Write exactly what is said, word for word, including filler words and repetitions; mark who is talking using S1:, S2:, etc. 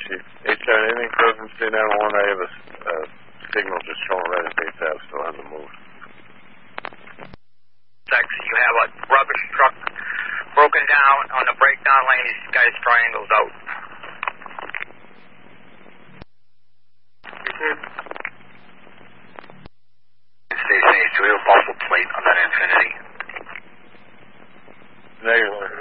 S1: Chief. H R, anything further from C nine one? I have a uh, signal just showing red at eighth Ave, still on the move.
S2: You have a rubbish truck broken down on the breakdown lane. These guys triangles out.
S3: Station H, do we have a parcel plate on that Infinity?
S1: Negative.